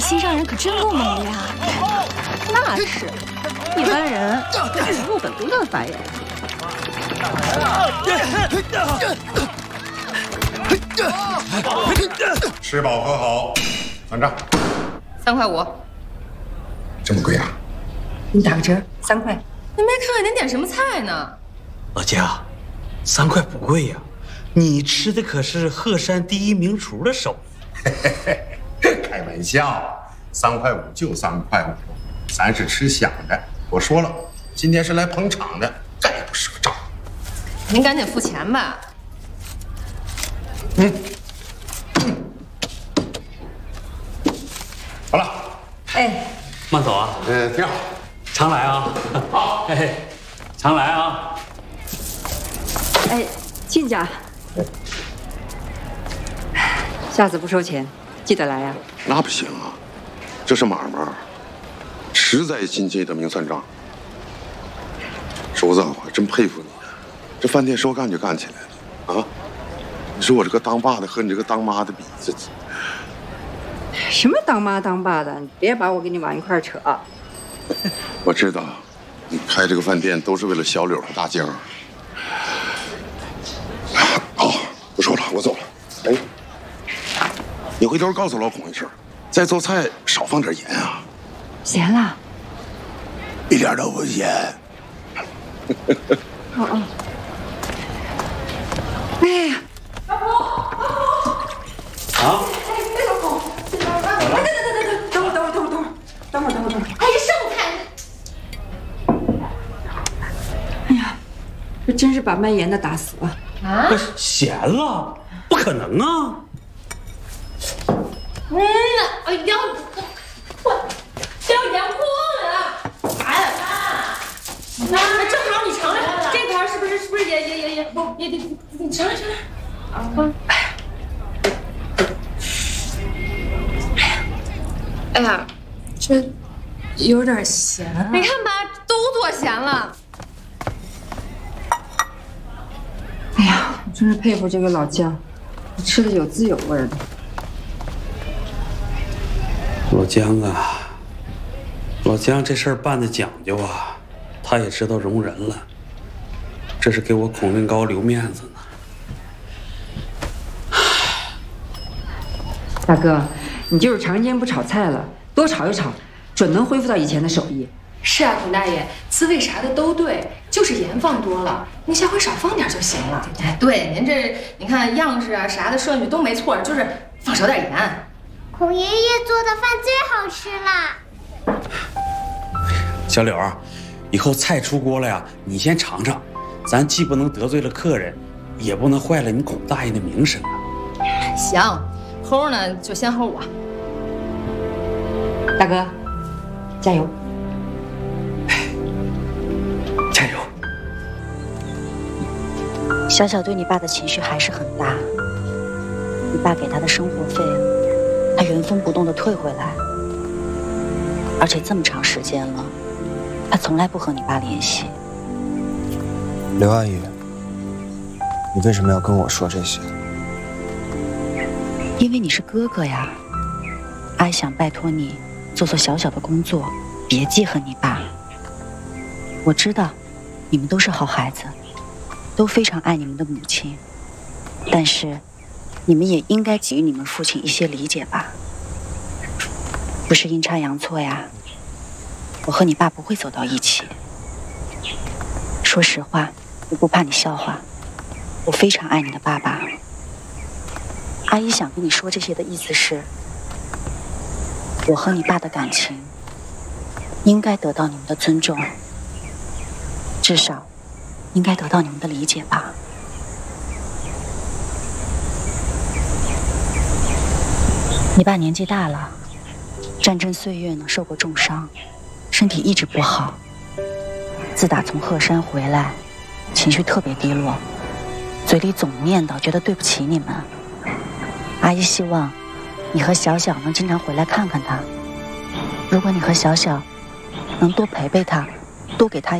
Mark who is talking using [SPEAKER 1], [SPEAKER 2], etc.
[SPEAKER 1] 心上人可真够猛的呀！
[SPEAKER 2] 那是，一般人是不本不乱发言。
[SPEAKER 3] 吃饱喝好，算账。
[SPEAKER 4] 3块5。
[SPEAKER 3] 这么贵啊？
[SPEAKER 4] 给你打个折，3块。你没看看您点什么菜呢？
[SPEAKER 5] 老姜，3块不贵呀，你吃的可是鹤山第一名厨的手艺。
[SPEAKER 3] 开玩笑，3块5就3块5，咱是吃香的。我说了，今天是来捧场的，再也不赊账。
[SPEAKER 4] 您赶紧付钱吧。
[SPEAKER 3] 好了。
[SPEAKER 4] 哎，
[SPEAKER 5] 慢走啊。
[SPEAKER 3] 挺好。
[SPEAKER 5] 常来啊。
[SPEAKER 3] 好。
[SPEAKER 5] 哎，常来啊。
[SPEAKER 2] 哎，亲家，下次不收钱，记得来呀。
[SPEAKER 3] 那不行啊，这是买卖，实在经济的明算账。叔子，我真佩服你，这饭店说干就干起来了啊！你说我这个当爸的和你这个当妈的比，这
[SPEAKER 2] 什么当妈当爸的，你别把我跟你往一块儿扯。
[SPEAKER 3] 我知道，你开这个饭店都是为了小柳和大江。好，不说了，我走了。哎，你回头告诉老孔一声，再做菜少放点盐啊。
[SPEAKER 2] 咸了？
[SPEAKER 3] 一点都不咸。
[SPEAKER 2] 哦。哎呀，
[SPEAKER 5] 啊！
[SPEAKER 2] 等会儿。
[SPEAKER 4] 哎呀，上菜！
[SPEAKER 2] 哎呀，这真是把卖盐的打死了。
[SPEAKER 4] 啊？
[SPEAKER 5] 咸了？不可能啊！
[SPEAKER 4] 哎呀，我要盐锅了！哎呀，那正好你尝尝，这盘是不是也不也得你尝尝。啊！哎呀，这有点咸啊！你看吧，都多咸了。
[SPEAKER 2] 哎呀，我真是佩服这个老姜，吃的有滋有味的。
[SPEAKER 5] 老姜啊，老姜这事儿办的讲究啊，他也知道容人了，这是给我孔令高留面子呢。
[SPEAKER 2] 大哥，你就是长时间不炒菜了，多炒一炒，准能恢复到以前的手艺。
[SPEAKER 4] 是啊，孔大爷，滋味啥的都对，就是盐放多了，您下回少放点就行了。哎，对，您这你看样式啊啥的顺序都没错，就是放少点盐。
[SPEAKER 6] 孔爷爷做的饭最好吃了。
[SPEAKER 5] 小柳，以后菜出锅了呀，你先尝尝，咱既不能得罪了客人，也不能坏了你孔大爷的名声啊。
[SPEAKER 4] 行，齁呢就先齁我。
[SPEAKER 2] 大哥，加油！
[SPEAKER 5] 加油！
[SPEAKER 7] 小小对你爸的情绪还是很大，你爸给他的生活费，他原封不动的退回来，而且这么长时间了，他从来不和你爸联系。
[SPEAKER 8] 刘阿姨，你为什么要跟我说这些？
[SPEAKER 7] 因为你是哥哥呀，阿姨想拜托你做小小的工作，别记恨你爸。我知道你们都是好孩子，都非常爱你们的母亲，但是你们也应该给予你们父亲一些理解吧。不是阴差阳错呀，我和你爸不会走到一起。说实话，我不怕你笑话，我非常爱你的爸爸。阿姨想跟你说这些的意思是，我和你爸的感情应该得到你们的尊重，至少应该得到你们的理解吧。你爸年纪大了，战争岁月呢，受过重伤，身体一直不好。自打从鹤山回来，情绪特别低落，嘴里总念叨觉得对不起你们。阿姨希望你和小小能经常回来看看他。如果你和小小能多陪陪他，多给他